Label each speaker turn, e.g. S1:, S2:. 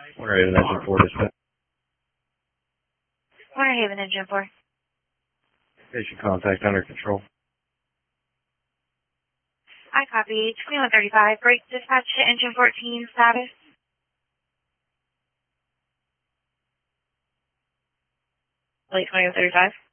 S1: Winter Haven Engine 4 dispatch.
S2: Winter Haven Engine 4.
S1: Patient contact under control.
S2: I copy. 2135. Break dispatch to engine 14 status. Late 2135.